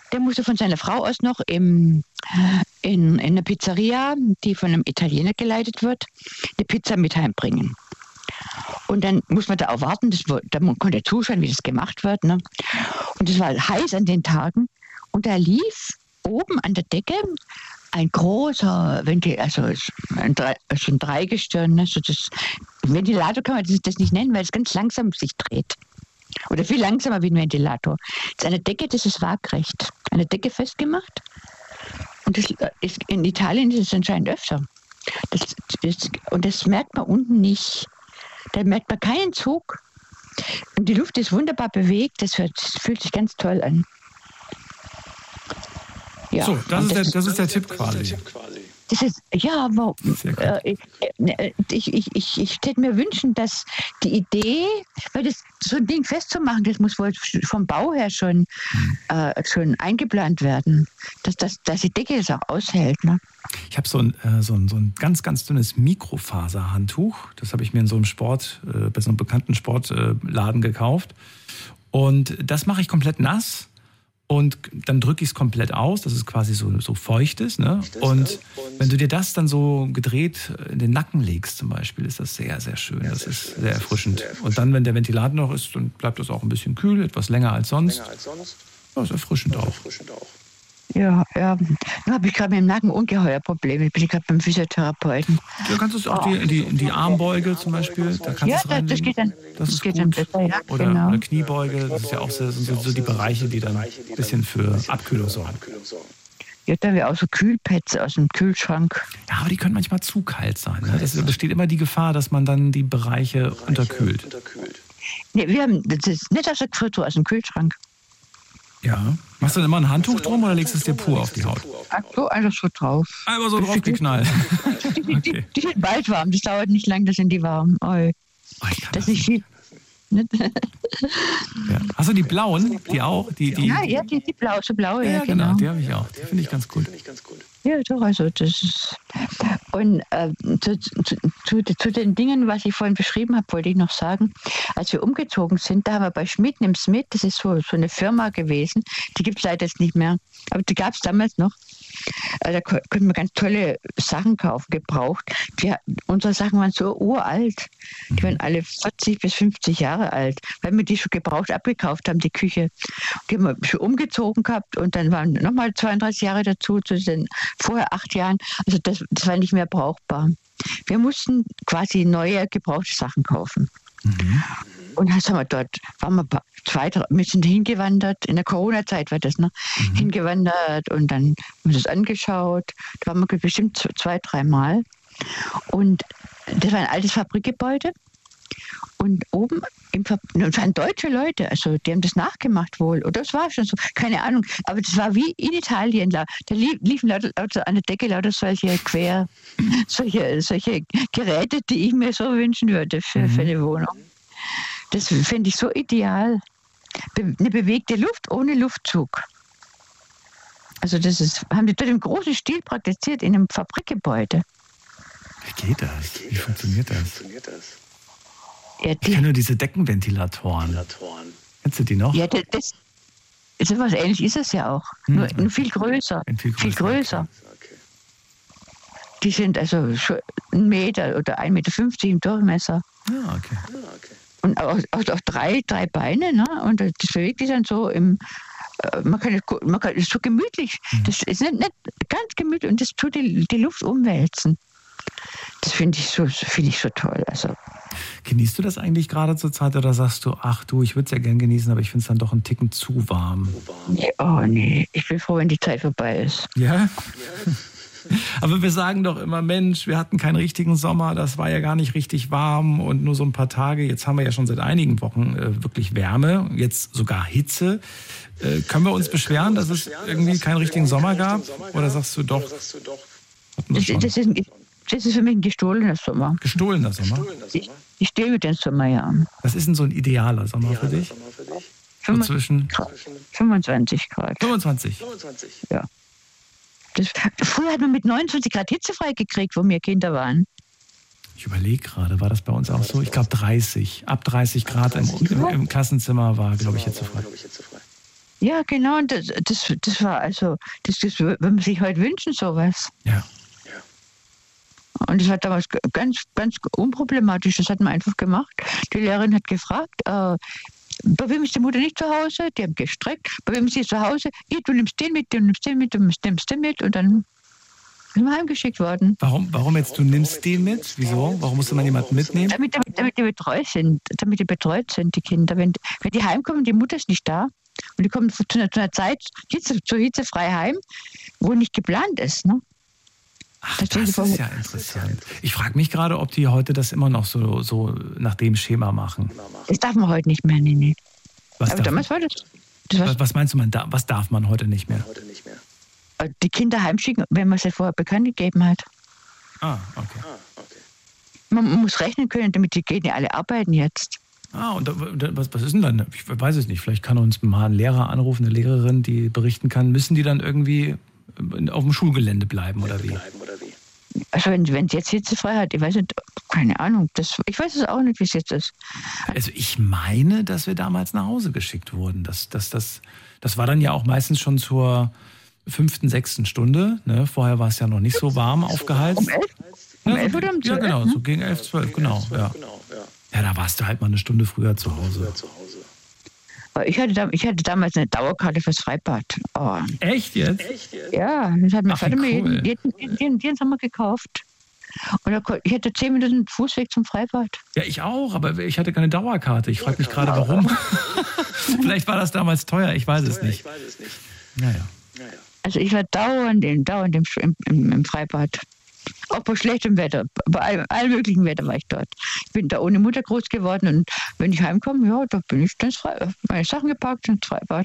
der musste von seiner Frau aus noch in einer Pizzeria, die von einem Italiener geleitet wird, eine Pizza mit heimbringen. Und dann muss man da auch warten, da konnte er zuschauen, wie das gemacht wird. Ne? Und es war heiß an den Tagen. Und da lief oben an der Decke ein großer Ventilator, also ein Dreigestirn. Ne? So Ventilator kann man das nicht nennen, weil es ganz langsam sich dreht. Oder viel langsamer wie ein Ventilator. Das ist eine Decke, das ist waagrecht. Eine Decke festgemacht. Und das ist, in Italien ist es anscheinend öfter. Und das merkt man unten nicht. Da merkt man keinen Zug. Und die Luft ist wunderbar bewegt. Das fühlt sich ganz toll an. Ja, so, das ist der Tipp quasi. Das ist, ja, aber ich hätte mir wünschen, dass die Idee, weil das so ein Ding festzumachen, das muss wohl vom Bau her schon eingeplant werden, dass die Decke das auch aushält. Ne? Ich habe so ein ganz, ganz dünnes Mikrofaserhandtuch. Das habe ich mir in so einem bei so einem bekannten Sportladen gekauft. Und das mache ich komplett nass. Und dann drücke ich es komplett aus, dass es quasi so feucht ist. Ne? Und wenn du dir das dann so gedreht in den Nacken legst zum Beispiel, ist das sehr, sehr schön. Das ist sehr erfrischend. Und dann, wenn der Ventilator noch ist, dann bleibt das auch ein bisschen kühl, etwas länger als sonst. Das ist erfrischend auch. Ja. Nun habe ich gerade mit dem Nacken ungeheuer Probleme. Ich bin gerade beim Physiotherapeuten. Du kannst es auch die Armbeuge zum Beispiel, da kannst du es reinlegen. Das geht dann. Das geht gut. Dann besser, ja, oder, genau. oder Kniebeuge, das ist ja auch so die Bereiche, die dann ein bisschen für Abkühlung sorgen. Ja, da haben wir auch so Kühlpads aus dem Kühlschrank. Ja, aber die können manchmal zu kalt sein. Ne? Da besteht immer die Gefahr, dass man dann die Bereiche unterkühlt. Nee, das ist nicht aus der Gefriertruhe, aus dem Kühlschrank. Ja. Machst du dann immer ein Handtuch drum oder legst du es dir pur auf die Haut? Ach so, einfach so drauf. Einfach so drauf geknallt. Okay. Die sind bald warm, das dauert nicht lang, da sind die warm. Oh, das ist nicht viel. Ja. Hast du die blauen? Die auch? Die blaue, ja, genau. Die habe ich auch. Die finde ich ganz gut. Ja, doch, also das ist. Und zu den Dingen, was ich vorhin beschrieben habe, wollte ich noch sagen, als wir umgezogen sind, da haben wir bei Schmidt, das ist so eine Firma gewesen, die gibt es leider jetzt nicht mehr, aber die gab es damals noch. Da konnten wir ganz tolle Sachen kaufen, gebraucht. Unsere Sachen waren so uralt. Die waren alle 40 bis 50 Jahre alt, weil wir die schon gebraucht abgekauft haben, die Küche. Die haben wir schon umgezogen gehabt und dann waren nochmal 32 Jahre dazu, zu den vorher 8 Jahren. Also das war nicht mehr brauchbar. Wir mussten quasi neue, gebrauchte Sachen kaufen. Mhm. Und dann wir sind hingewandert, in der Corona-Zeit war das, ne? Hingewandert und dann haben wir das angeschaut. Da waren wir bestimmt 2-3 Mal. Und das war ein altes Fabrikgebäude. Und oben das waren deutsche Leute, also die haben das nachgemacht wohl. Oder das war schon so, keine Ahnung. Aber das war wie in Italien. Da liefen lauter an der Decke lauter solche Geräte, die ich mir so wünschen würde für eine Wohnung. Das finde ich so ideal. Eine bewegte Luft ohne Luftzug. Also haben die dort im großen Stil praktiziert in einem Fabrikgebäude. Wie geht das? Wie funktioniert das? Ja, ich kenne nur diese Deckenventilatoren. Kennst du die noch? Ja, das so was Ähnliches ist es ja auch. Nur viel größer. Viel größer. Okay. Die sind also schon 1 Meter oder 1,50 Meter im Durchmesser. Ja, okay. Und auch 3 Beine, ne? Und das bewegt sich dann so man kann es so gemütlich. Das ist nicht ganz gemütlich und das tut die Luft umwälzen. Das finde ich so toll. Also. Genießt du das eigentlich gerade zur Zeit oder sagst du, ach du, ich würde es ja gern genießen, aber ich finde es dann doch einen Ticken zu warm? Nee, ich bin froh, wenn die Zeit vorbei ist. Ja? Aber wir sagen doch immer, Mensch, wir hatten keinen richtigen Sommer, das war ja gar nicht richtig warm und nur so ein paar Tage. Jetzt haben wir ja schon seit einigen Wochen wirklich Wärme, jetzt sogar Hitze. Können wir uns beschweren, dass es irgendwie keinen richtigen Sommer gab? Oder sagst du doch? Das ist für mich ein gestohlener Sommer. Gestohlener Sommer? Ich stehe mit dem Sommer, ja. Was ist denn so ein idealer Sommer für dich? So zwischen 25 Grad. 25? Ja. Früher hat man mit 29 Grad hitzefrei gekriegt, wo wir Kinder waren. Ich überlege gerade, war das bei uns auch so? Ich glaube 30. Ab 30 Grad im Klassenzimmer war, glaube ich, hitzefrei. Ja, genau. Und das war also, das würde man sich heute wünschen, sowas. Ja. Und das war damals ganz, ganz unproblematisch. Das hat man einfach gemacht. Die Lehrerin hat gefragt, bei wem ist die Mutter nicht zu Hause? Die haben gestreckt. Bei wem ist sie zu Hause? Ja, du nimmst den mit, du nimmst den mit, du nimmst den mit. Und dann sind wir heimgeschickt worden. Warum jetzt, du nimmst den mit? Wieso? Warum musste man jemanden mitnehmen? Damit die betreut sind. Damit die betreut sind, die Kinder. Wenn die heimkommen, die Mutter ist nicht da. Und die kommen zu einer Zeit zu hitzefrei heim, wo nicht geplant ist. Ne? Ach, das ist ja interessant. Ich frage mich gerade, ob die heute das immer noch so nach dem Schema machen. Das darf man heute nicht mehr, nee. Aber damals war das. Was meinst du, was darf man heute nicht mehr? Die Kinder heimschicken, wenn man sie vorher bekannt gegeben hat. Okay. Man muss rechnen können, damit die gehen ja alle arbeiten jetzt. Und was ist denn dann? Ich weiß es nicht. Vielleicht kann uns mal ein Lehrer anrufen, eine Lehrerin, die berichten kann. Müssen die dann irgendwie auf dem Schulgelände bleiben oder wie? Also wenn sie jetzt hitzefrei hat, ich weiß nicht, keine Ahnung. Ich weiß es auch nicht, wie es jetzt ist. Also ich meine, dass wir damals nach Hause geschickt wurden. Das war dann ja auch meistens schon zur 5., 6. Stunde. Ne? Vorher war es ja noch nicht so warm aufgeheizt. Um 11 oder um 12? Ja, genau, so gegen 11, 12, genau. Ja, da warst du halt mal eine Stunde früher zu Hause. Ich hatte damals eine Dauerkarte fürs Freibad. Oh. Echt jetzt? Ja, das hat mein Vater mir jeden Sommer gekauft. Und ich hatte 10 Minuten Fußweg zum Freibad. Ja, ich auch, aber ich hatte keine Dauerkarte. Ich frage mich gerade, warum. Vielleicht war das damals teuer, ich weiß es nicht. Naja. Also ich war dauernd im Freibad. Auch bei schlechtem Wetter, bei allem möglichen Wetter war ich dort. Ich bin da ohne Mutter groß geworden und wenn ich heimkomme, ja, da bin ich ins Freibad. Meine Sachen gepackt ins Freibad.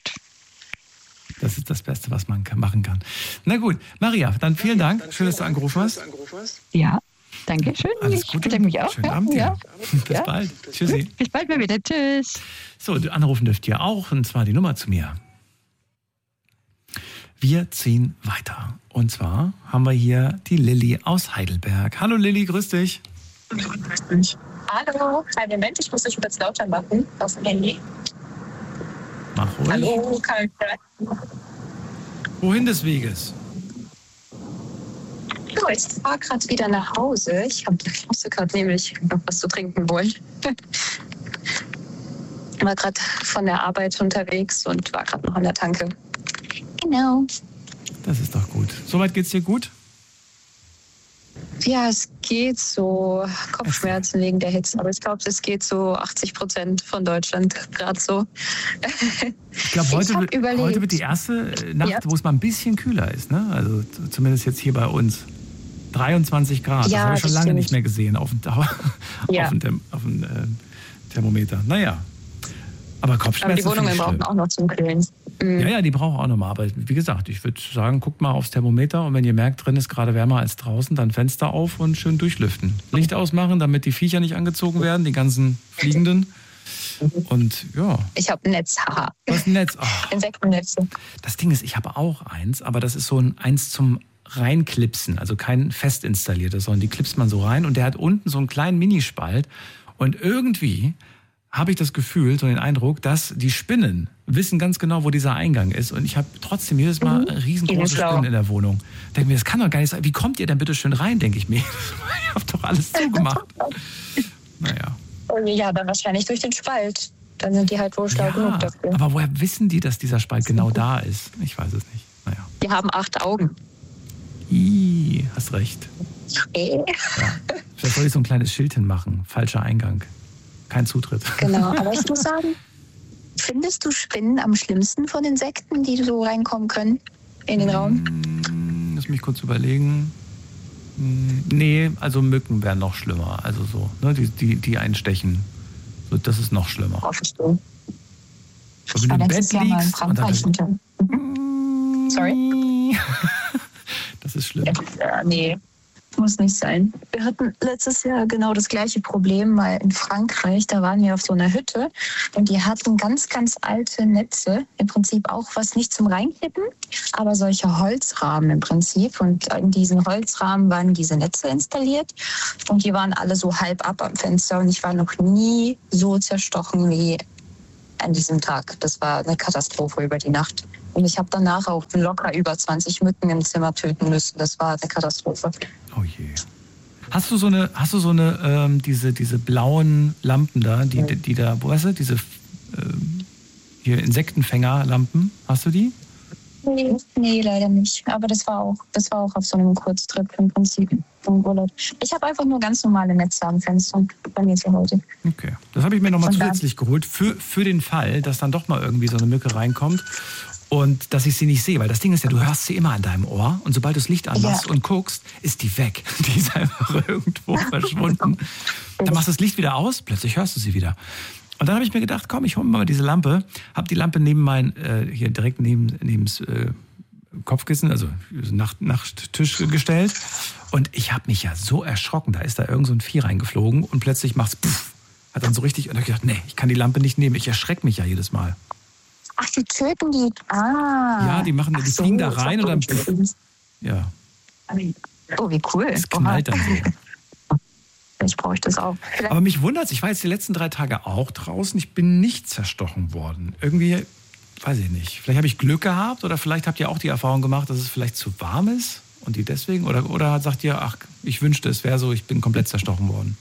Das ist das Beste, was man machen kann. Na gut, Maria, dann vielen Dank. Schön, dass du angerufen hast. Ja, danke schön. Alles Gute. Ich mich auch. Schönen Abend dir. Ja. Bis bald. Tschüssi. Bis bald mal wieder. Tschüss. So, anrufen dürft ihr auch, und zwar die Nummer zu mir. Wir ziehen weiter. Und zwar haben wir hier die Lilly aus Heidelberg. Hallo Lilly, grüß dich. Hallo, einen Moment, ich muss dich kurz lauter machen auf dem Handy. Mach ruhig. Hallo, Karl. Wohin des Weges? So, ich fahre gerade wieder nach Hause. Ich musste gerade nämlich noch was zu trinken wollen. War gerade von der Arbeit unterwegs und war gerade noch an der Tanke. Genau. Das ist doch gut. Soweit geht's dir gut? Ja, es geht so. Kopfschmerzen wegen der Hitze. Aber ich glaube, es geht so 80% von Deutschland gerade so. Ich glaube, heute wird die erste Nacht, wo es mal ein bisschen kühler ist. Ne? Also zumindest jetzt hier bei uns. 23 Grad. Ja, das habe ich schon lange stimmt. nicht mehr gesehen auf dem Thermometer. Naja. Aber Kopfschmerzen. Aber die Wohnungen brauchen auch noch zum Kühlen. Ja, die brauchen auch nochmal. Aber wie gesagt, ich würde sagen, guckt mal aufs Thermometer und wenn ihr merkt, drin ist gerade wärmer als draußen, dann Fenster auf und schön durchlüften. Licht ausmachen, damit die Viecher nicht angezogen werden, die ganzen Fliegenden. Und ja. Ich habe ein Netz, haha. Was ist ein Netz? Oh. Insektennetze. Das Ding ist, ich habe auch eins, aber das ist so eins zum Reinklipsen, also kein fest installiertes, sondern die klipst man so rein und der hat unten so einen kleinen Minispalt und irgendwie habe ich das Gefühl, so den Eindruck, dass die Spinnen wissen ganz genau, wo dieser Eingang ist und ich habe trotzdem jedes Mal riesengroße Spinnen in der Wohnung. Denke mir, das kann doch gar nicht sein. Wie kommt ihr denn bitte schön rein, denke ich mir. Ich habe doch alles zugemacht. Naja. Ja, dann wahrscheinlich durch den Spalt. Dann sind die halt wohl schlau genug dafür. Aber woher wissen die, dass dieser Spalt genau da ist? Ich weiß es nicht. Naja. Die haben 8 Augen. Hast recht. Ja. Vielleicht soll ich so ein kleines Schild hinmachen. Falscher Eingang. Kein Zutritt. Genau, aber ich muss sagen, findest du Spinnen am schlimmsten von Insekten, die so reinkommen können in den Raum? Lass mich kurz überlegen. Nee, also Mücken wären noch schlimmer. Also so, ne, die einstechen. So, das ist noch schlimmer. Verstehe. Wenn du im Bett liegst und dann Sorry? Das ist schlimm. Nee, muss nicht sein. Wir hatten letztes Jahr genau das gleiche Problem mal in Frankreich. Da waren wir auf so einer Hütte und die hatten ganz, ganz alte Netze. Im Prinzip auch was nicht zum Reinkippen, aber solche Holzrahmen im Prinzip. Und in diesen Holzrahmen waren diese Netze installiert und die waren alle so halb ab am Fenster. Und ich war noch nie so zerstochen wie an diesem Tag. Das war eine Katastrophe über die Nacht. Und ich habe danach auch locker über 20 Mücken im Zimmer töten müssen. Das war eine Katastrophe. Oh je. Hast du so eine diese blauen Lampen da, die da, wo weißt du, diese hier Insektenfängerlampen, hast du die? Nee, leider nicht. Aber das war auch auf so einem Kurztrip im Prinzip im Urlaub. Ich habe einfach nur ganz normale Netze am Fenster bei mir zu Hause. Okay, das habe ich mir nochmal zusätzlich geholt, für den Fall, dass dann doch mal irgendwie so eine Mücke reinkommt und dass ich sie nicht sehe. Weil das Ding ist ja, du hörst sie immer an deinem Ohr und sobald du das Licht anmachst und guckst, ist die weg. Die ist einfach irgendwo verschwunden. Dann machst du das Licht wieder aus, plötzlich hörst du sie wieder. Und dann habe ich mir gedacht, komm, ich hole mir mal diese Lampe, habe die Lampe neben hier direkt neben das Kopfkissen, also Nachttisch gestellt. Und ich habe mich ja so erschrocken, da ist da irgend so ein Vieh reingeflogen und plötzlich macht's pff, hat dann so richtig, und da habe ich gedacht, nee, ich kann die Lampe nicht nehmen, ich erschrecke mich ja jedes Mal. Ach, die töten die, Ja, die fliegen da rein und dann pff, ja. Oh, wie cool. Es knallt dann so. Ich brauche das auch. Aber mich wundert's, ich war jetzt die letzten 3 Tage auch draußen, ich bin nicht zerstochen worden. Irgendwie, weiß ich nicht, vielleicht habe ich Glück gehabt oder vielleicht habt ihr auch die Erfahrung gemacht, dass es vielleicht zu warm ist und die deswegen, oder sagt ihr, ach, ich wünschte, es wäre so, ich bin komplett zerstochen worden.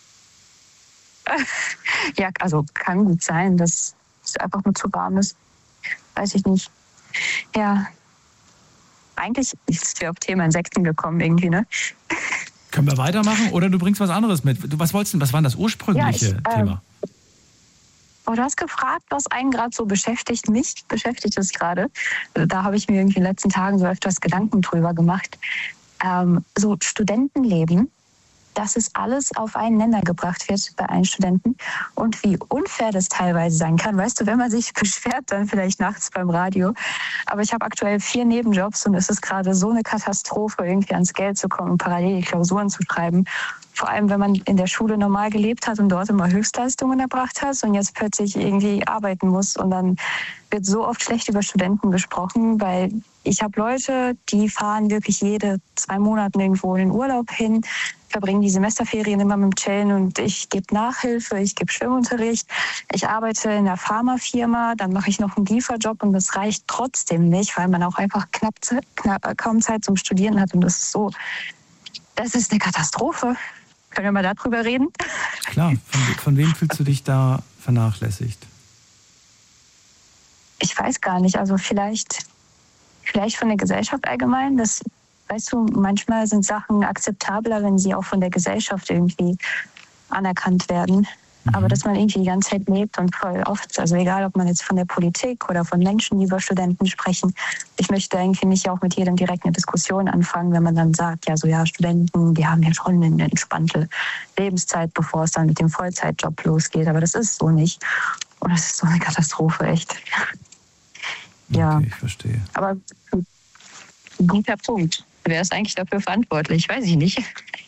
Ja, also kann gut sein, dass es einfach nur zu warm ist. Weiß ich nicht. Ja, eigentlich ist wir auf Thema Insekten gekommen irgendwie, ne? Können wir weitermachen oder du bringst was anderes mit? Was wolltest du, was war denn das ursprüngliche Thema? Du hast gefragt, was einen gerade so beschäftigt. Mich beschäftigt es gerade. Da habe ich mir irgendwie in den letzten Tagen so öfters Gedanken drüber gemacht. So Studentenleben, dass es alles auf einen Nenner gebracht wird bei allen Studenten und wie unfair das teilweise sein kann. Weißt du, wenn man sich beschwert, dann vielleicht nachts beim Radio. Aber ich habe aktuell 4 Nebenjobs und es ist gerade so eine Katastrophe, irgendwie ans Geld zu kommen, parallel die Klausuren zu schreiben. Vor allem, wenn man in der Schule normal gelebt hat und dort immer Höchstleistungen erbracht hat und jetzt plötzlich irgendwie arbeiten muss. Und dann wird so oft schlecht über Studenten gesprochen, weil ich habe Leute, die fahren wirklich jede 2 Monate irgendwo in den Urlaub hin, verbringen die Semesterferien immer mit dem Chillen und ich gebe Nachhilfe, ich gebe Schwimmunterricht, ich arbeite in einer Pharmafirma, dann mache ich noch einen Lieferjob und das reicht trotzdem nicht, weil man auch einfach kaum Zeit zum Studieren hat und das ist eine Katastrophe. Können wir mal darüber reden? Klar, von wem fühlst du dich da vernachlässigt? Ich weiß gar nicht, also vielleicht von der Gesellschaft allgemein, das, weißt du, manchmal sind Sachen akzeptabler, wenn sie auch von der Gesellschaft irgendwie anerkannt werden. Aber dass man irgendwie die ganze Zeit lebt und voll oft, also egal, ob man jetzt von der Politik oder von Menschen, die über Studenten sprechen, ich möchte irgendwie nicht auch mit jedem direkt eine Diskussion anfangen, wenn man dann sagt, ja, so ja, Studenten, die haben ja schon eine entspannte Lebenszeit, bevor es dann mit dem Vollzeitjob losgeht. Aber das ist so nicht. Und das ist so eine Katastrophe, echt. Ja. Okay, ich verstehe. Aber ein guter Punkt. Wer ist eigentlich dafür verantwortlich? Weiß ich nicht.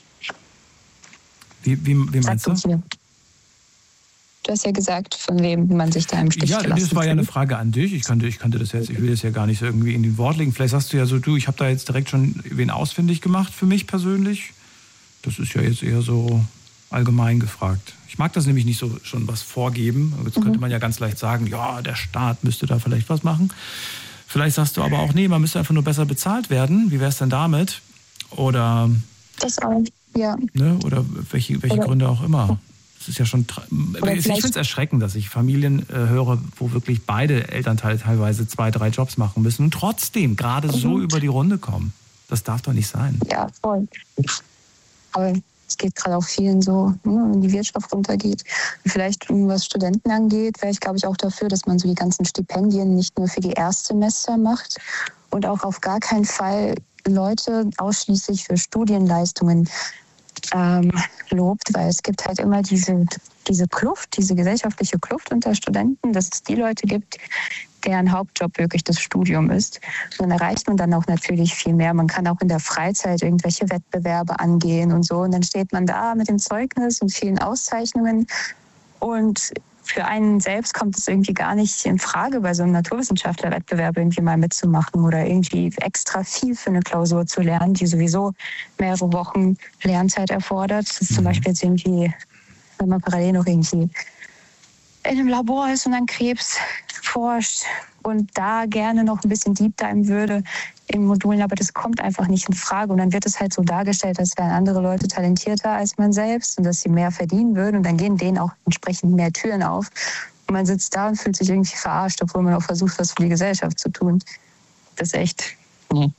Wie meinst du? Du hast ja gesagt, von wem man sich da im Stich gelassen das war ja eine Frage an dich. Ich kannte das jetzt, ich will das ja gar nicht so irgendwie in den Wort legen. Vielleicht sagst du ja so, ich habe da jetzt direkt schon wen ausfindig gemacht für mich persönlich. Das ist ja jetzt eher so allgemein gefragt. Ich mag das nämlich nicht so schon was vorgeben. Jetzt könnte man ja ganz leicht sagen, ja, der Staat müsste da vielleicht was machen. Vielleicht sagst du aber auch, nee, man müsste einfach nur besser bezahlt werden. Wie wäre es denn damit? Oder das auch, ja. Ne? Oder welche Gründe auch immer. Das ist ja schon. Ich finde es erschreckend, dass ich Familien höre, wo wirklich beide Elternteile teilweise 2, 3 Jobs machen müssen und trotzdem gerade so über die Runde kommen. Das darf doch nicht sein. Ja, voll. Aber es geht gerade auch vielen so, wenn die Wirtschaft runtergeht. Und vielleicht, was Studenten angeht, wäre ich, glaube ich, auch dafür, dass man so die ganzen Stipendien nicht nur für die Erstsemester macht und auch auf gar keinen Fall Leute ausschließlich für Studienleistungen lobt, weil es gibt halt immer diese Kluft, diese gesellschaftliche Kluft unter Studenten, dass es die Leute gibt, deren Hauptjob wirklich das Studium ist. Und dann erreicht man dann auch natürlich viel mehr. Man kann auch in der Freizeit irgendwelche Wettbewerbe angehen und so. Und dann steht man da mit dem Zeugnis und vielen Auszeichnungen. Und für einen selbst kommt es irgendwie gar nicht in Frage, bei so einem Naturwissenschaftlerwettbewerb irgendwie mal mitzumachen oder irgendwie extra viel für eine Klausur zu lernen, die sowieso mehrere Wochen Lernzeit erfordert. Das ist zum Beispiel jetzt irgendwie, wenn man parallel noch irgendwie in einem Labor ist und an Krebs forscht und da gerne noch ein bisschen Deep Dive würde in Modulen, aber das kommt einfach nicht in Frage. Und dann wird es halt so dargestellt, als wären andere Leute talentierter als man selbst und dass sie mehr verdienen würden. Und dann gehen denen auch entsprechend mehr Türen auf. Und man sitzt da und fühlt sich irgendwie verarscht, obwohl man auch versucht, was für die Gesellschaft zu tun. Das ist echt, nee.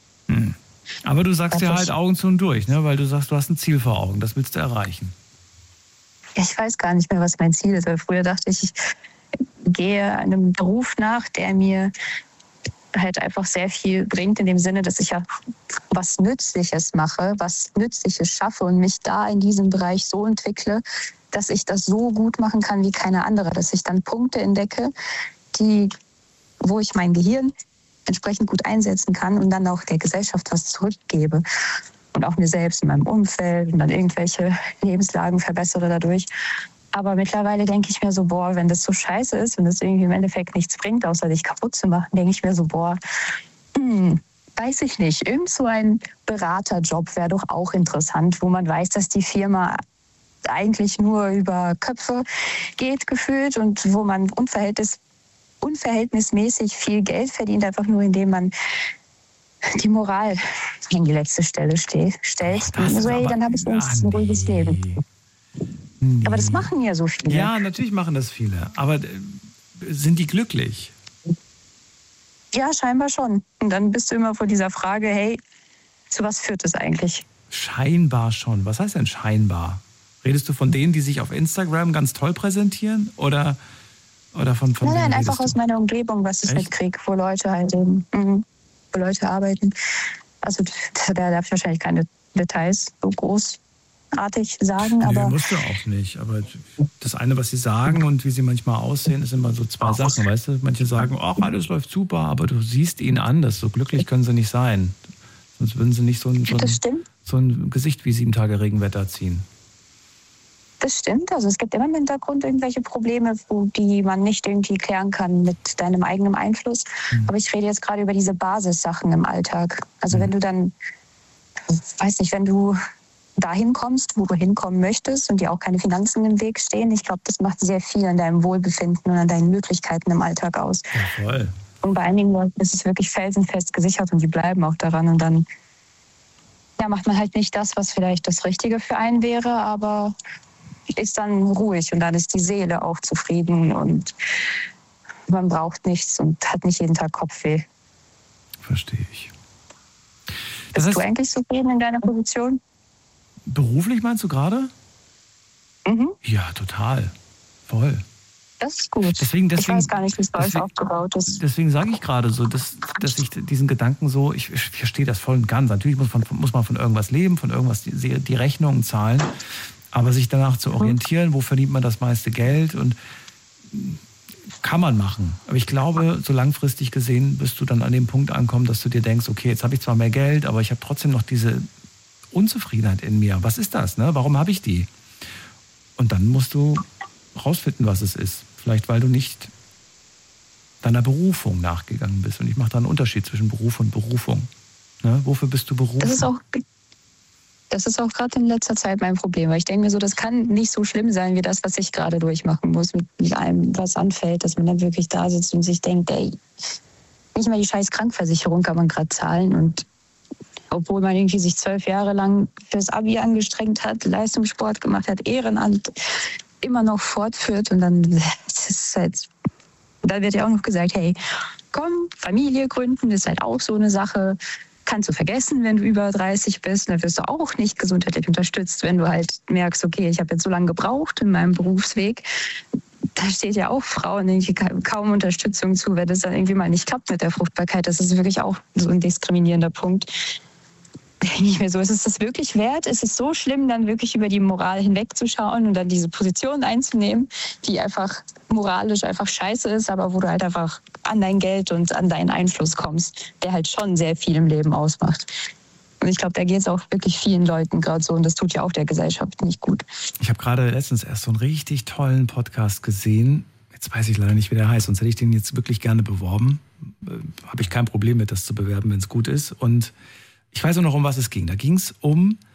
Aber du sagst ja halt Augen zu und durch, ne? Weil du sagst, du hast ein Ziel vor Augen, das willst du erreichen. Ich weiß gar nicht mehr, was mein Ziel ist, weil früher dachte ich, ich gehe einem Beruf nach, der mir halt einfach sehr viel bringt, in dem Sinne, dass ich ja was Nützliches mache, was Nützliches schaffe und mich da in diesem Bereich so entwickle, dass ich das so gut machen kann wie keine andere, dass ich dann Punkte entdecke, wo ich mein Gehirn entsprechend gut einsetzen kann und dann auch der Gesellschaft was zurückgebe und auch mir selbst in meinem Umfeld und dann irgendwelche Lebenslagen verbessere dadurch. Aber mittlerweile denke ich mir so, boah, wenn das so scheiße ist, wenn das irgendwie im Endeffekt nichts bringt, außer dich kaputt zu machen, denke ich mir so, boah, weiß ich nicht, irgend so ein Beraterjob wäre doch auch interessant, wo man weiß, dass die Firma eigentlich nur über Köpfe geht gefühlt und wo man unverhältnismäßig viel Geld verdient, einfach nur indem man die Moral in die letzte Stelle stellt. So, hey, dann habe ich ein ruhiges Leben. Aber das machen ja so viele. Ja, natürlich machen das viele. Aber sind die glücklich? Ja, scheinbar schon. Und dann bist du immer vor dieser Frage, hey, zu was führt das eigentlich? Scheinbar schon. Was heißt denn scheinbar? Redest du von denen, die sich auf Instagram ganz toll präsentieren? Oder von Nein, einfach aus meiner Umgebung, was ich mitkriege, wo Leute halt eben, wo Leute arbeiten. Also da darf ich wahrscheinlich keine Details so großartig sagen. Aber musst du auch nicht. Aber das eine, was sie sagen und wie sie manchmal aussehen, ist immer so zwei Sachen, weißt du? Manche sagen, ach, alles läuft super, aber du siehst ihnen an, dass so glücklich können sie nicht sein. Sonst würden sie nicht so ein Gesicht wie 7 Tage Regenwetter ziehen. Das stimmt. Also es gibt immer im Hintergrund irgendwelche Probleme, die man nicht irgendwie klären kann mit deinem eigenen Einfluss. Aber ich rede jetzt gerade über diese Basissachen im Alltag. Also wenn du dann, wenn du dahin kommst, wo du hinkommen möchtest und dir auch keine Finanzen im Weg stehen, ich glaube, das macht sehr viel an deinem Wohlbefinden und an deinen Möglichkeiten im Alltag aus. Ja, voll. Und bei einigen Leuten ist es wirklich felsenfest gesichert und die bleiben auch daran. Und dann macht man halt nicht das, was vielleicht das Richtige für einen wäre, aber ist dann ruhig und dann ist die Seele auch zufrieden und man braucht nichts und hat nicht jeden Tag Kopfweh. Verstehe ich. Bist du eigentlich zufrieden in deiner Position? Beruflich meinst du gerade? Ja, total. Voll. Das ist gut. Deswegen, ich weiß gar nicht, wie es bei euch aufgebaut ist. Deswegen sage ich gerade so, dass ich diesen Gedanken so, ich verstehe das voll und ganz. Natürlich muss man von irgendwas leben, von irgendwas die Rechnungen zahlen. Aber sich danach zu orientieren, wo verdient man das meiste Geld und kann man machen. Aber ich glaube, so langfristig gesehen wirst du dann an dem Punkt ankommen, dass du dir denkst, okay, jetzt habe ich zwar mehr Geld, aber ich habe trotzdem noch diese Unzufriedenheit in mir. Was ist das? Ne? Warum habe ich die? Und dann musst du rausfinden, was es ist. Vielleicht, weil du nicht deiner Berufung nachgegangen bist. Und ich mache da einen Unterschied zwischen Beruf und Berufung. Ne? Wofür bist du berufen? Das ist auch gerade in letzter Zeit mein Problem, weil ich denke mir so, das kann nicht so schlimm sein wie das, was ich gerade durchmachen muss, mit einem, was anfällt, dass man dann wirklich da sitzt und sich denkt, ey, nicht mal die scheiß Krankversicherung kann man gerade zahlen und obwohl man irgendwie sich 12 Jahre lang fürs Abi angestrengt hat, Leistungssport gemacht hat, Ehrenamt immer noch fortführt und dann ist halt, da wird ja auch noch gesagt, hey, komm, Familie gründen ist halt auch so eine Sache. Kannst du vergessen, wenn du über 30 bist, dann wirst du auch nicht gesundheitlich unterstützt, wenn du halt merkst, okay, ich habe jetzt so lange gebraucht in meinem Berufsweg. Da steht ja auch Frauen irgendwie kaum Unterstützung zu, wenn das dann irgendwie mal nicht klappt mit der Fruchtbarkeit. Das ist wirklich auch so ein diskriminierender Punkt. Denke ich mir so, ist es das wirklich wert? Ist es so schlimm, dann wirklich über die Moral hinwegzuschauen und dann diese Position einzunehmen, die einfach moralisch einfach scheiße ist, aber wo du halt einfach an dein Geld und an deinen Einfluss kommst, der halt schon sehr viel im Leben ausmacht. Und ich glaube, da geht es auch wirklich vielen Leuten gerade so und das tut ja auch der Gesellschaft nicht gut. Ich habe gerade letztens erst so einen richtig tollen Podcast gesehen. Jetzt weiß ich leider nicht, wie der heißt, sonst hätte ich den jetzt wirklich gerne beworben. Habe ich kein Problem mit, das zu bewerben, wenn es gut ist. Und ich weiß auch noch, um was es ging. Da ging es um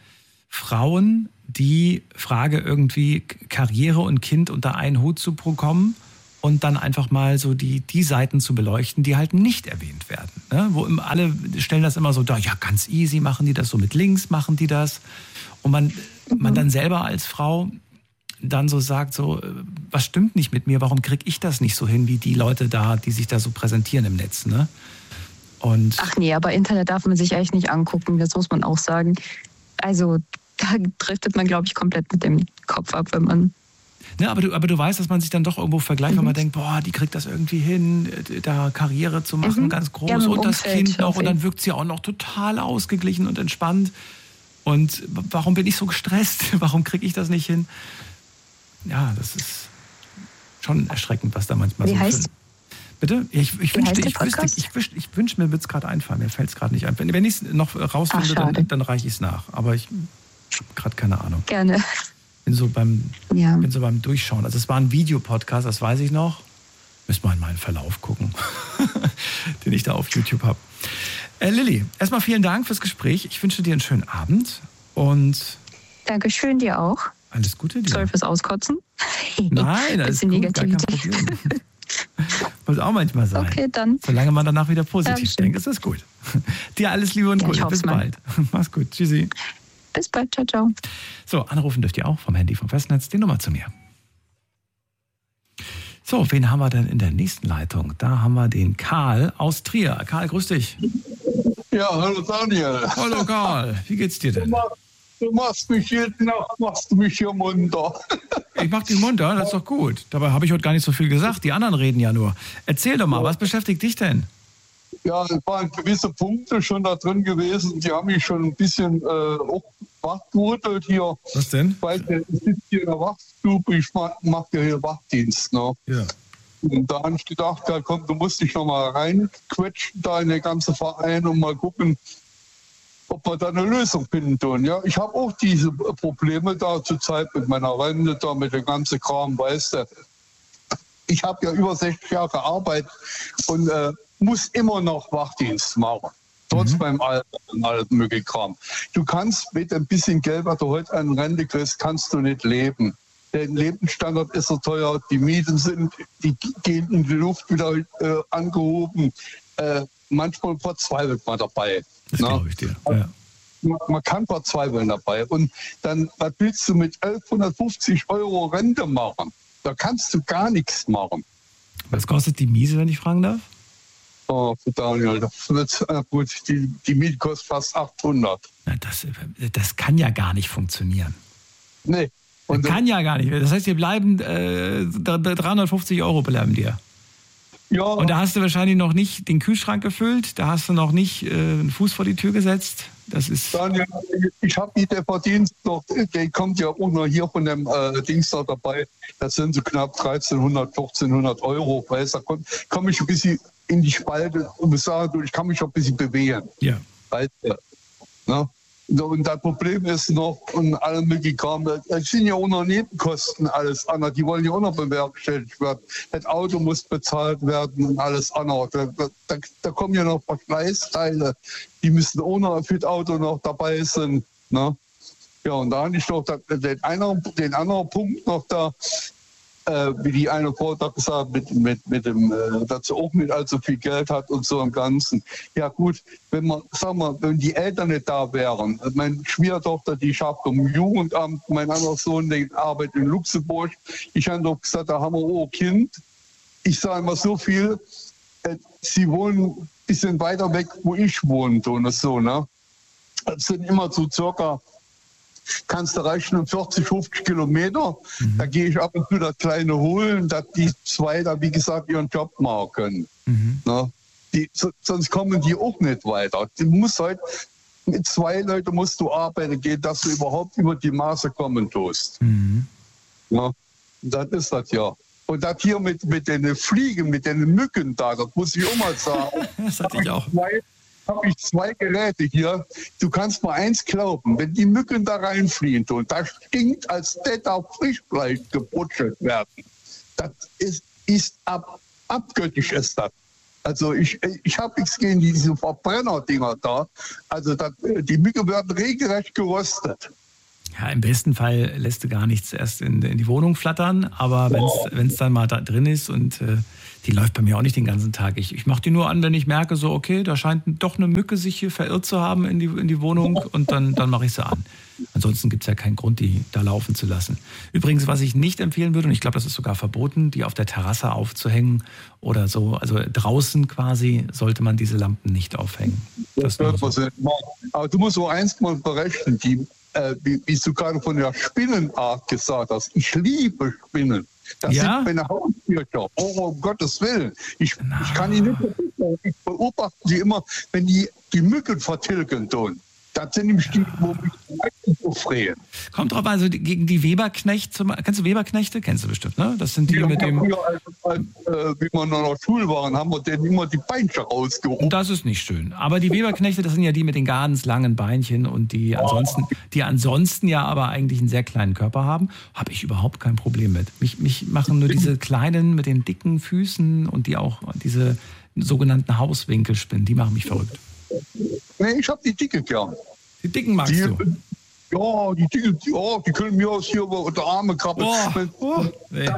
Frauen die Frage irgendwie Karriere und Kind unter einen Hut zu bekommen und dann einfach mal so die Seiten zu beleuchten, die halt nicht erwähnt werden. Ne? Wo alle stellen das immer so da, ja, ganz easy machen die das, so mit links machen die das. Und man dann selber als Frau dann so sagt, so, was stimmt nicht mit mir, warum kriege ich das nicht so hin wie die Leute da, die sich da so präsentieren im Netz, ne? Und ach nee, aber Internet darf man sich eigentlich nicht angucken, das muss man auch sagen. Also da driftet man, glaube ich, komplett mit dem Kopf ab, wenn man... Ne, aber du weißt, dass man sich dann doch irgendwo vergleicht, wenn man denkt, boah, die kriegt das irgendwie hin, da Karriere zu machen, ganz groß, ja, und das Kind noch, und dann wirkt sie auch noch total ausgeglichen und entspannt. Und warum bin ich so gestresst? Warum kriege ich das nicht hin? Ja, das ist schon erschreckend, was da manchmal Wie heißt? Bitte? Ich wünschte, mir würde es gerade einfallen. Mir fällt es gerade nicht ein. Wenn ich es noch rausfinde, dann reiche ich es nach. Aber ich habe gerade keine Ahnung. Gerne. Bin so beim Durchschauen. Also es war ein Videopodcast, das weiß ich noch. Müssen wir in meinen Verlauf gucken, den ich da auf YouTube habe. Lilly, erstmal vielen Dank fürs Gespräch. Ich wünsche dir einen schönen Abend. Und Dankeschön, dir auch. Alles Gute dir. Soll fürs Auskotzen? Nein, das ist gut, gar kein Problem. Muss auch manchmal sein. Okay, dann. Solange man danach wieder positiv denkt, ist das gut. Dir alles Liebe und Gute. Bis bald. Mach's gut. Tschüssi. Bis bald. Ciao, ciao. So, anrufen dürft ihr auch vom Handy vom Festnetz. Die Nummer zu mir. So, wen haben wir denn in der nächsten Leitung? Da haben wir den Karl aus Trier. Karl, grüß dich. Ja, hallo Daniel. Hallo Karl, wie geht's dir denn? Du machst mich jede Nacht, hier munter. Ich mach dich munter, das ist doch gut. Dabei habe ich heute gar nicht so viel gesagt. Die anderen reden ja nur. Erzähl doch mal, was beschäftigt dich denn? Ja, es waren gewisse Punkte schon da drin gewesen, die haben mich schon ein bisschen auch wachgerüttelt hier. Was denn? Weil ich sitze hier in der Wachstube, ich mache ja hier Wachdienst. Ne? Ja. Und da habe ich gedacht, ja, komm, du musst dich noch mal reinquetschen da in den ganzen Verein und mal gucken, ob wir da eine Lösung finden tun. Ja, ich habe auch diese Probleme da zurzeit mit meiner Rente, da mit dem ganzen Kram, weißt du. Ich habe ja über 60 Jahre gearbeitet und muss immer noch Wachdienst machen. Trotz meinem Alter und alles mögliche Kram. Du kannst mit ein bisschen Geld, was du heute an Rente kriegst, kannst du nicht leben. Der Lebensstandard ist so teuer, die Mieten die gehen in die Luft wieder angehoben. Manchmal verzweifelt man dabei. Das glaube ich dir. Ja. Man kann verzweifeln dabei. Und dann, was willst du mit 1150 € Rente machen? Da kannst du gar nichts machen. Was kostet die Miese, wenn ich fragen darf? Oh, Daniel, gut, die Miete kostet fast 800. Na, das kann ja gar nicht funktionieren. Nee. Und kann ja gar nicht. Das heißt, dir bleiben 350 € bleiben dir. Ja. Und da hast du wahrscheinlich noch nicht den Kühlschrank gefüllt, da hast du noch nicht einen Fuß vor die Tür gesetzt. Das ist. Daniel, ich habe nicht den Verdienst noch, der kommt ja auch noch hier von dem Dings da dabei. Das sind so knapp 1300, 1400 €. Weißt, da komm ich ein bisschen in die Spalte und sage, ich kann mich auch ein bisschen bewegen. Ja. Weißt du, ne? Und das Problem ist noch, und alle möglichen Kram, das sind ja auch noch Nebenkosten, alles andere. Die wollen ja auch noch bewerkstelligt werden. Das Auto muss bezahlt werden und alles andere. Da kommen ja noch Verschleißteile, die müssen auch noch für das Auto noch dabei sein. Ne? Ja, und da habe ich noch den anderen Punkt noch da, wie die eine Frau da gesagt hat, mit dem, dass sie auch nicht allzu viel Geld hat und so im Ganzen. Ja gut, wenn die Eltern nicht da wären, meine Schwiegertochter, die schafft im Jugendamt, mein anderer Sohn, der arbeitet in Luxemburg. Ich habe doch gesagt, da haben wir auch ein Kind. Ich sage immer so viel, sie wohnen ein bisschen weiter weg, wo ich wohne, und so, ne? Das sind immer so circa, kannst du rechnen, 40, 50 Kilometer. Da gehe ich ab und zu das Kleine holen, dass die zwei da, wie gesagt, ihren Job machen können. Ne? Sonst kommen die auch nicht weiter. Du musst halt, mit 2 Leuten musst du arbeiten gehen, dass du überhaupt über die Maße kommen tust. Ne? Das ist das ja. Und das hier mit den Fliegen, mit den Mücken da, das muss ich auch mal sagen. Das hatte ich auch. Habe ich 2 Geräte hier. Du kannst mal eins glauben, wenn die Mücken da reinfliegen tun, das stinkt, als da Frischfleisch gebuttelt werden. Das ist abgöttisch ist das. Also ich habe nichts gegen diese Verbrennerdinger da. Also die Mücken werden regelrecht geröstet. Ja, im besten Fall lässt du gar nichts erst in die Wohnung flattern, aber wenn es dann mal da drin ist und die läuft bei mir auch nicht den ganzen Tag. Ich mache die nur an, wenn ich merke, so okay, da scheint doch eine Mücke sich hier verirrt zu haben in die Wohnung und dann mache ich sie an. Ansonsten gibt es ja keinen Grund, die da laufen zu lassen. Übrigens, was ich nicht empfehlen würde, und ich glaube, das ist sogar verboten, die auf der Terrasse aufzuhängen oder so, also draußen quasi sollte man diese Lampen nicht aufhängen. Das so. Aber du musst so eins mal berechnen, wie du gerade von der Spinnenart gesagt hast. Ich liebe Spinnen. Das sind meine Haustierchen. Oh, um Gottes Willen. Ich kann die nicht verbinden. Ich beobachte sie immer, wenn die Mücken vertilgen tun. Das sind nämlich die, wo mich meistens so freuen. Kommt drauf, also gegen die Weberknecht, kennst du Weberknechte? Kennst du bestimmt, ne? Das sind die mit dem... Früher, wie wir noch in der Schule waren, haben wir denen immer die Beinchen rausgehoben. Das ist nicht schön. Aber die Weberknechte, das sind ja die mit den ganz langen Beinchen und die ansonsten ja aber eigentlich einen sehr kleinen Körper haben, habe ich überhaupt kein Problem mit. Mich machen nur diese kleinen mit den dicken Füßen und die auch diese sogenannten Hauswinkelspinnen, die machen mich verrückt. Nee, ich habe die Dicke gern. Die Dicken magst du? Ja, die Dicke, die können mir aus hier über der Arme krabbeln. Nee.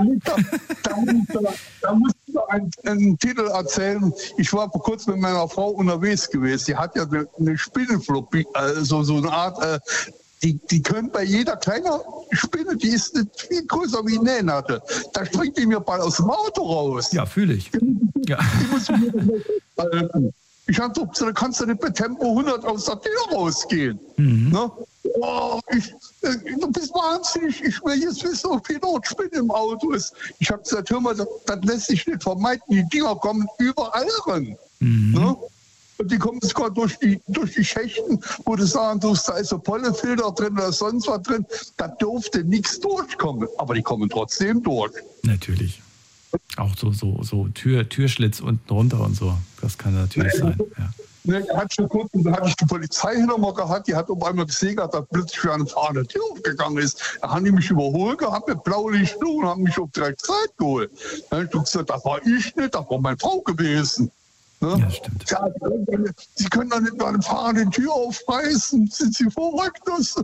Da muss ich einen Titel erzählen. Ich war vor kurzem mit meiner Frau unterwegs gewesen. Die hat ja eine Spinnenfloppy, so eine Art... Die können bei jeder kleinen Spinne, die ist nicht viel größer wie eine Nähnatte. Da springt die mir bald aus dem Auto raus. Ja, fühle ich. Ja. Die muss mir halten. Ich habe doch, da kannst du nicht mit Tempo 100 aus der Tür rausgehen. Mhm. Ne? Oh, du bist wahnsinnig. Ich will jetzt wissen, ob hier noch Spinne im Auto ist. Ich habe gesagt, hör mal, das lässt sich nicht vermeiden. Die Dinger kommen überall ran. Mhm. Ne? Und die kommen sogar durch die Schächten, wo du sagen tust, da ist ein Pollenfilter drin oder sonst was drin. Da dürfte nichts durchkommen. Aber die kommen trotzdem durch. Natürlich. Auch so Türschlitz unten runter und so. Das kann natürlich sein. Ja. Ne, da hatte ich die Polizei hinter mir gehabt, die hat auf einmal gesehen, dass plötzlich für eine fahrende Tür aufgegangen ist. Da haben die mich überholt gehabt mit Blaulicht und haben mich auf direkt Zeit geholt. Da habe ich gesagt, das war ich nicht, das war meine Frau gewesen. Ne? Ja, stimmt. Ja, Sie können doch nicht mal eine fahrende Tür aufreißen. Sind Sie verrückt?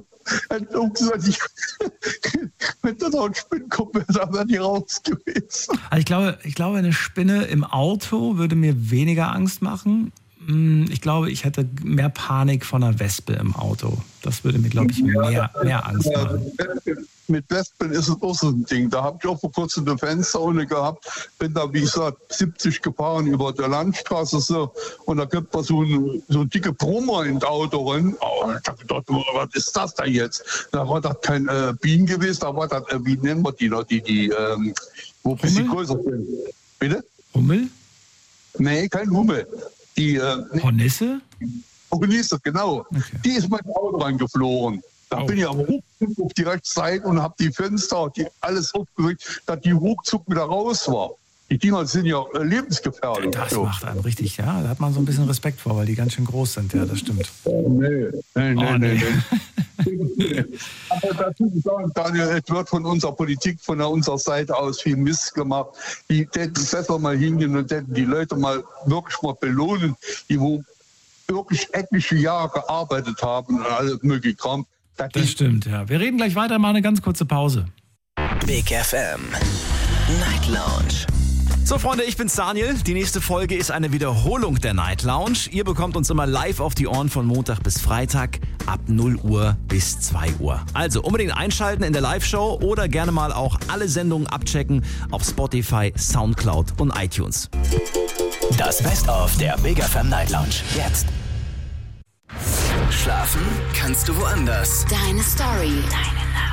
Wenn da noch ein Spinn kommt, dann wäre die raus gewesen. Also ich glaube, eine Spinne im Auto würde mir weniger Angst machen. Ich glaube, ich hätte mehr Panik vor einer Wespe im Auto. Das würde mir, glaube ich, mehr Angst machen. Mit Wespen ist es auch so ein Ding. Da habe ich auch vor kurzem eine Fenster ohne gehabt. Bin da, wie gesagt, 70 gefahren über der Landstraße so. Und da gibt es so ein dicke Brummer in das Auto rein. Oh, ich habe gedacht, was ist das da jetzt? Da war das kein Bienen gewesen, da war das, wie nennen wir die noch, wo ein bisschen größer sind. Bitte? Hummel? Nee, kein Hummel. Die Hornisse? Hornisse, genau. Okay. Die ist mein Auto reingeflogen. Da bin ich am Ruckzuck auf die rechte Seite und habe die Fenster, alles aufgeregt, dass die ruckzuck wieder raus war. Die Dinger sind ja lebensgefährlich. Das macht einen richtig, ja. Da hat man so ein bisschen Respekt vor, weil die ganz schön groß sind. Ja, das stimmt. Nee. Aber dazu sagen, Daniel, es wird von unserer Politik, von unserer Seite aus viel Mist gemacht. Die hätten besser mal hingehen und hätten die Leute wirklich mal belohnen, die wo wirklich etliche Jahre gearbeitet haben und alles mögliche Kram. Das stimmt, ja. Wir reden gleich weiter, mal eine ganz kurze Pause. Big FM Night Lounge. So, Freunde, ich bin's Daniel. Die nächste Folge ist eine Wiederholung der Night Lounge. Ihr bekommt uns immer live auf die Ohren von Montag bis Freitag ab 0 Uhr bis 2 Uhr. Also unbedingt einschalten in der Live-Show oder gerne mal auch alle Sendungen abchecken auf Spotify, Soundcloud und iTunes. Das Best-of der Big FM Night Lounge. Jetzt. Schlafen kannst du woanders. Deine Story.